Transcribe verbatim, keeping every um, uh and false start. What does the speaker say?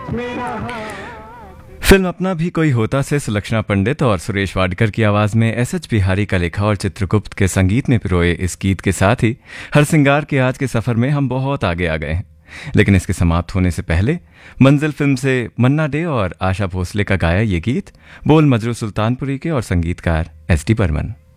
Film अपना भी कोई होता से सुलक्षणा पंडित और सुरेश वाडकर की आवाज में एस एच बिहारी का लिखा और चित्रगुप्त के संगीत में पिरोए इस गीत के साथ ही हर सिंगार के आज के सफर में हम बहुत आगे आ गए हैं। लेकिन इसके समाप्त होने से पहले मंजिल फिल्म से मन्ना डे और आशा भोसले का गाया ये गीत, बोल मजरू सुल्तानपुरी के और संगीतकार एस डी बर्मन।